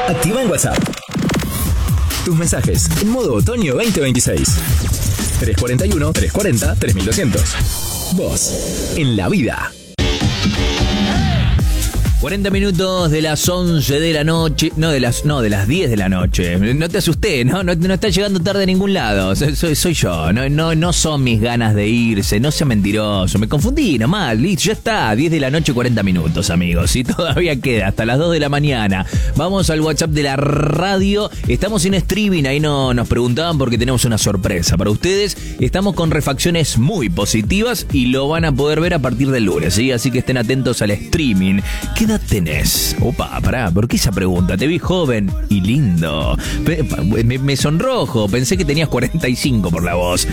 Activa en WhatsApp tus mensajes en modo otoño 2026. 341-340-3200. Vos, en la vida. 40 minutos de las 11 de la noche. No, de las 10 de la noche. No te asusté, ¿no? No está llegando tarde a ningún lado. Soy yo. No son mis ganas de irse. No sea mentiroso. Me confundí nomás. Listo, ya está. 10 de la noche, 40 minutos, amigos. Y todavía queda hasta las 2 de la mañana. Vamos al WhatsApp de la radio. Estamos en streaming. Ahí nos preguntaban porque tenemos una sorpresa para ustedes. Estamos con refacciones muy positivas y lo van a poder ver a partir del lunes, ¿sí? Así que estén atentos al streaming. ¿Qué edad tenés? Opa, pará, ¿por qué esa pregunta? Te vi joven y lindo. Me sonrojo, pensé que tenías 45 por la voz.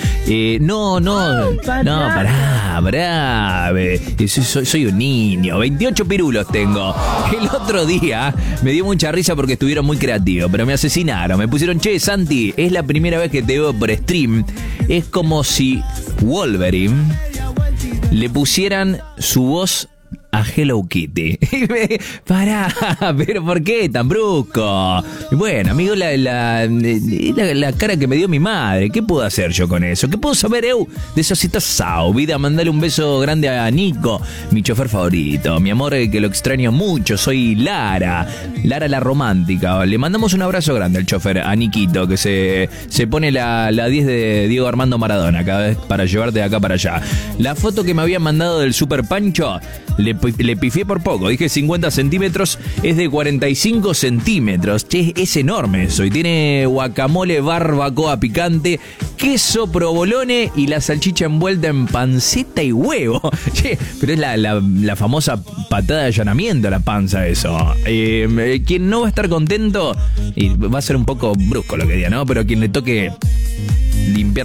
Pará. Soy un niño, 28 pirulos tengo. El otro día me dio mucha risa porque estuvieron muy creativos, pero me asesinaron. Me pusieron, che, Santi, es la primera vez que te veo por stream. Es como si Wolverine le pusieran su voz a Hello Kitty. Pará, pero ¿por qué tan brusco? Bueno, amigo, la cara que me dio mi madre. ¿Qué puedo hacer yo con eso? ¿Qué puedo saber eu de esa cita sao? Vida, mandale un beso grande a Nico, mi chofer favorito. Mi amor, que lo extraño mucho. Soy Lara la romántica. Le mandamos un abrazo grande al chofer, a Niquito, que se pone la 10 de Diego Armando Maradona cada vez para llevarte de acá para allá. La foto que me habían mandado del Super Pancho le pifié por poco, dije 50 centímetros, es de 45 centímetros. Che, es enorme eso. Y tiene guacamole, barbacoa picante, queso provolone y la salchicha envuelta en panceta y huevo. Che, pero es la famosa patada de allanamiento a la panza eso. Quien no va a estar contento, y va a ser un poco brusco lo que diga, ¿no? Pero a quien le toque limpiar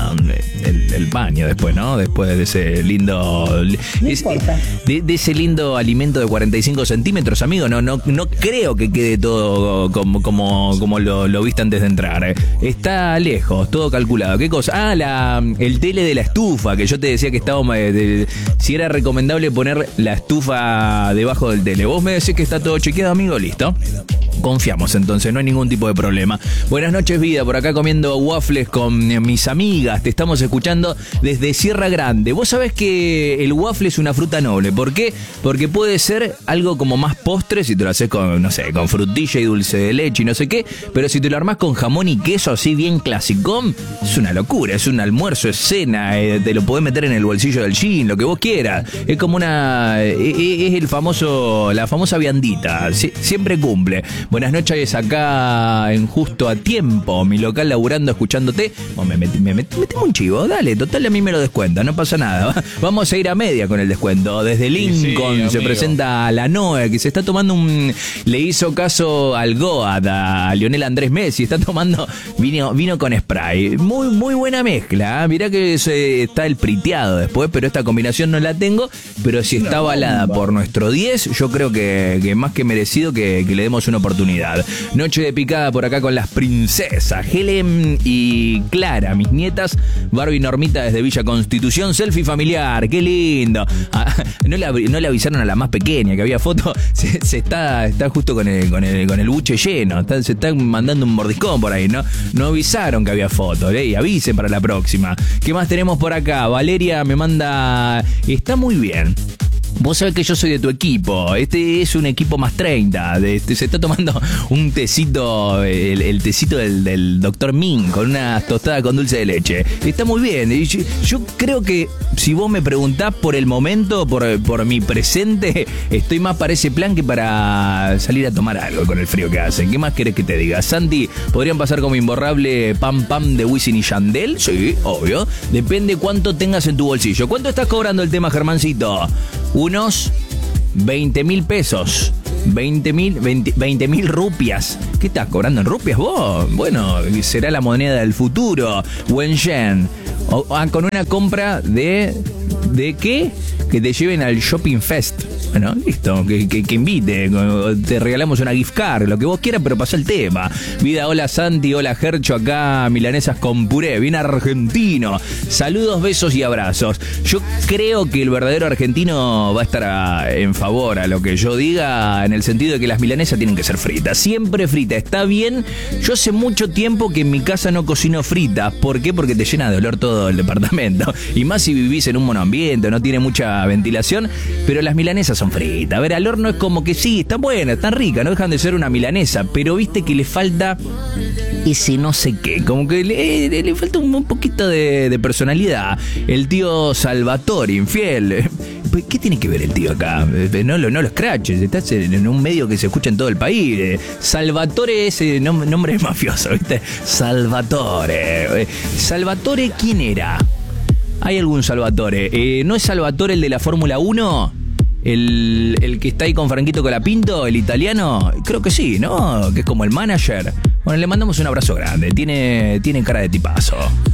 el baño después, ¿no? Después de ese lindo... De ese lindo alimento de 45 centímetros, amigo. No creo que quede todo como lo viste antes de entrar. Está lejos, todo calculado. ¿Qué cosa? El tele de la estufa, que yo te decía que estaba... si era recomendable poner la estufa debajo del tele. Vos me decís que está todo chequeado, amigo. Listo. Confiamos entonces, no hay ningún tipo de problema. Buenas noches, vida, por acá comiendo waffles con mis amigas. Te estamos escuchando desde Sierra Grande. Vos sabés que el waffle es una fruta noble. ¿Por qué? Porque puede ser algo como más postre si te lo haces con, no sé, con frutilla y dulce de leche y no sé qué. Pero si te lo armás con jamón y queso así bien clasicón, es una locura, es un almuerzo, es cena, te lo podés meter en el bolsillo del jean, lo que vos quieras. Es como es la famosa viandita, siempre cumple. Buenas noches, acá en Justo a Tiempo, mi local laburando, escuchándote. Metemos un chivo, dale, total a mí me lo descuenta, no pasa nada. Vamos a ir a media con el descuento. Desde Lincoln se presenta la Noe, que se está tomando le hizo caso al Goat, a Lionel Andrés Messi, está tomando vino con spray. Muy, muy buena mezcla, mirá que está el priteado después, pero esta combinación no la tengo, pero si está avalada por nuestro 10, yo creo que más que merecido que le demos una oportunidad. Noche de picada por acá con las princesas Helen y Clara, mis nietas. Barbie y Normita desde Villa Constitución. Selfie familiar, qué lindo. No le avisaron a la más pequeña que había foto. Se está justo con el buche lleno. Se está mandando un mordiscón por ahí, ¿no? No avisaron que había foto, y avisen para la próxima. ¿Qué más tenemos por acá? Valeria me manda... Está muy bien. Vos sabés que yo soy de tu equipo. Este es un equipo más 30. Se está tomando un tecito, el tecito del Dr. Min con una tostada con dulce de leche. Está muy bien. Yo creo que si vos me preguntás por el momento, por mi presente, estoy más para ese plan que para salir a tomar algo con el frío que hace. ¿Qué más querés que te diga? Santi, ¿podrían pasar como imborrable Pam Pam de Wisin y Yandel? Sí, obvio. Depende cuánto tengas en tu bolsillo. ¿Cuánto estás cobrando el tema, Germancito? Unos 20.000 pesos. 20.000 rupias. ¿Qué estás cobrando en rupias vos? Bueno, será la moneda del futuro. Wenyen. Con una compra de ¿qué? Que te lleven al Shopping Fest. Bueno, listo, que invite, te regalamos una gift card, lo que vos quieras, pero pasa el tema. Vida, hola Santi, hola Gercho, acá milanesas con puré, bien argentino. Saludos, besos y abrazos. Yo creo que el verdadero argentino va a estar en favor a lo que yo diga, en el sentido de que las milanesas tienen que ser fritas, siempre fritas, está bien. Yo hace mucho tiempo que en mi casa no cocino fritas. ¿Por qué? Porque te llena de olor todo el departamento, y más si vivís en un monoambiente, no tiene mucha ventilación, pero las milanesas son fritas. A ver, al horno es como que sí, están buenas, están ricas, no dejan de ser una milanesa, pero viste que le falta ese no sé qué, como que le falta un poquito de personalidad. El tío Salvatore, infiel. ¿Qué tiene que ver el tío acá? No lo escraches, estás en un medio que se escucha en todo el país. Salvatore es nombre mafioso, ¿viste? Salvatore. ¿Salvatore quién era? ¿Hay algún Salvatore? ¿No es Salvatore el de la Fórmula 1? ¿El que está ahí con Franquito Colapinto, el italiano? Creo que sí, ¿no? Que es como el manager. Bueno, le mandamos un abrazo grande. Tiene cara de tipazo.